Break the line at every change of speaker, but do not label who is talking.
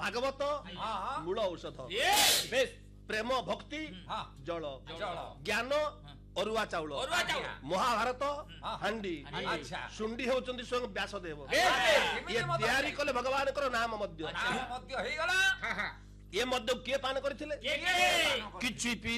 भागवत मूल औषध प्रेम भक्ति जल ज्ञान अरुआ चाउल महाभारत हांडी सुंडी होचंदी स्वयं व्यासदेव ये तैयारी कले भगवान नाम मध्य ये मध्य किए पान करथिले किछि पी